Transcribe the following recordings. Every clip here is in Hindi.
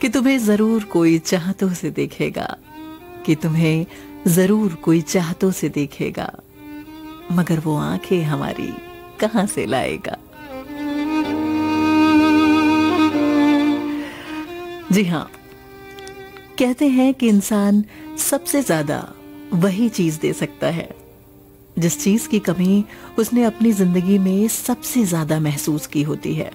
कि तुम्हें जरूर कोई चाहतों से देखेगा, कि तुम्हें जरूर कोई चाहतों से देखेगा, मगर वो आंखें हमारी कहां से लाएगा। जी हां, कहते हैं कि इंसान सबसे ज्यादा वही चीज दे सकता है जिस चीज की कमी उसने अपनी जिंदगी में सबसे ज्यादा महसूस की होती है।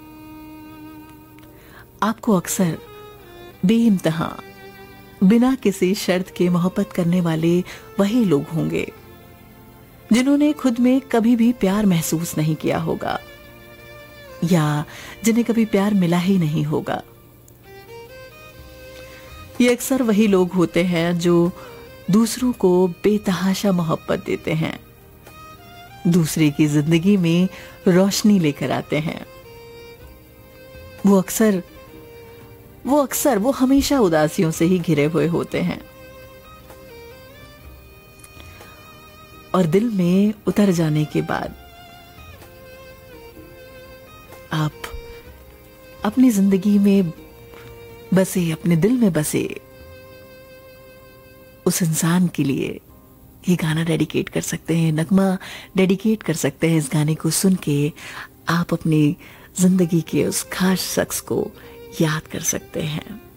आपको अक्सर बेइंतहा बिना किसी शर्त के मोहब्बत करने वाले वही लोग होंगे जिन्होंने खुद में कभी भी प्यार महसूस नहीं किया होगा, या जिन्हें कभी प्यार मिला ही नहीं होगा। ये अक्सर वही लोग होते हैं जो दूसरों को बेतहाशा मोहब्बत देते हैं, दूसरे की जिंदगी में रोशनी लेकर आते हैं। वो हमेशा उदासियों से ही घिरे हुए होते हैं और दिल में उतर जाने के बाद आप अपनी जिंदगी में बसे, अपने दिल में बसे उस इंसान के लिए ये गाना डेडिकेट कर सकते हैं, नगमा डेडिकेट कर सकते हैं। इस गाने को सुन के आप अपनी जिंदगी के उस खास शख्स को याद कर सकते हैं।